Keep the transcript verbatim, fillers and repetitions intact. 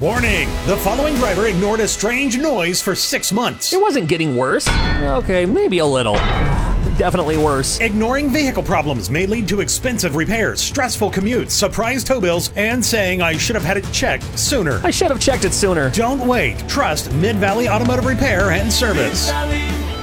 Warning! The following driver ignored a strange noise for six months. It wasn't getting worse. Okay, maybe a little. Definitely worse. Ignoring vehicle problems may lead to expensive repairs, stressful commutes, surprise tow bills, and saying I should have had it checked sooner. I should have checked it sooner. Don't wait. Trust Mid-Valley Automotive Repair and Service. Mid-Valley